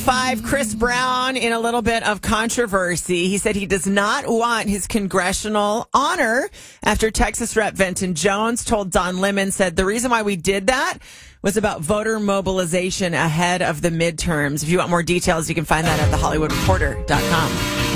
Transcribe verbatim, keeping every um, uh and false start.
five, Chris Brown in a little bit of controversy. He said he does not want his congressional honor after Texas Rep Venton Jones told Don Lemon, said the reason why we did that was about voter mobilization ahead of the midterms. If you want more details, you can find that at the hollywood reporter dot com.